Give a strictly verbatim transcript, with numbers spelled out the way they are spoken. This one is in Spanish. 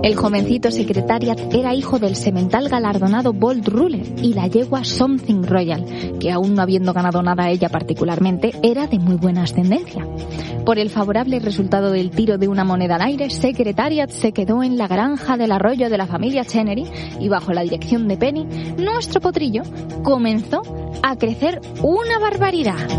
El jovencito Secretariat era hijo del semental galardonado Bold Ruler y la yegua Something Royal, que aún no habiendo ganado nada ella particularmente, era de muy buena ascendencia. Por el favorable resultado del tiro de una moneda al aire, Secretariat se quedó en la granja del arroyo de la familia Chenery y bajo la dirección de Penny, nuestro potrillo comenzó a crecer una barbaridad.